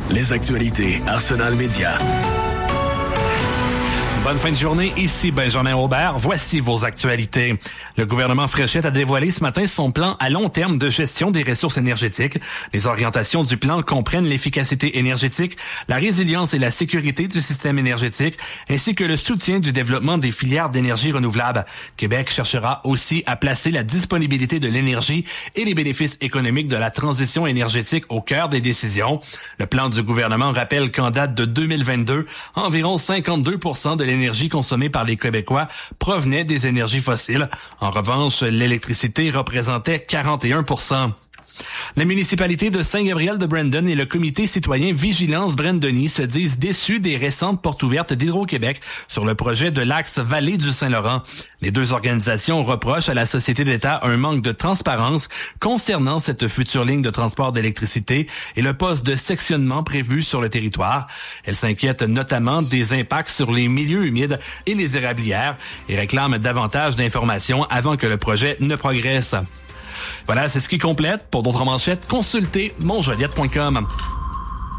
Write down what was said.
Les actualités Arsenal Média. Bonne fin de journée, ici Benjamin Aubert. Voici vos actualités. Le gouvernement Fréchette a dévoilé ce matin son plan à long terme de gestion des ressources énergétiques. Les orientations du plan comprennent l'efficacité énergétique, la résilience et la sécurité du système énergétique, ainsi que le soutien du développement des filières d'énergie renouvelable. Québec cherchera aussi à placer la disponibilité de l'énergie et les bénéfices économiques de la transition énergétique au cœur des décisions. Le plan du gouvernement rappelle qu'en date de 2022, environ 52% de l'énergie consommée par les Québécois provenait des énergies fossiles. En revanche, l'électricité représentait 41%. La municipalité de Saint-Gabriel-de-Brandon et le comité citoyen Vigilance Brandoni se disent déçus des récentes portes ouvertes d'Hydro-Québec sur le projet de l'axe Vallée du Saint-Laurent. Les deux organisations reprochent à la Société d'État un manque de transparence concernant cette future ligne de transport d'électricité et le poste de sectionnement prévu sur le territoire. Elles s'inquiètent notamment des impacts sur les milieux humides et les érablières et réclament davantage d'informations avant que le projet ne progresse. Voilà, c'est ce qui complète. Pour d'autres manchettes, consultez monjoliette.com.